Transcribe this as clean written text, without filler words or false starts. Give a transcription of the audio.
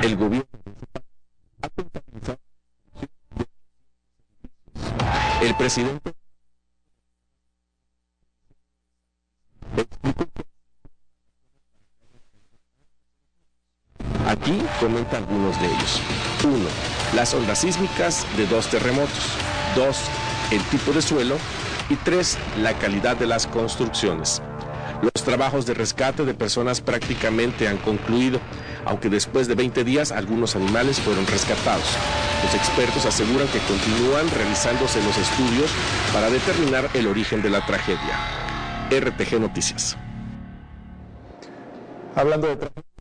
El gobierno ha contabilizado. El presidente explicó que aquí comenta algunos de ellos. 1. Las ondas sísmicas de 2 terremotos. 2. El tipo de suelo. Y 3. La calidad de las construcciones. Los trabajos de rescate de personas prácticamente han concluido, aunque después de 20 días algunos animales fueron rescatados. Los expertos aseguran que continúan realizándose los estudios para determinar el origen de la tragedia. RTG Noticias. Hablando de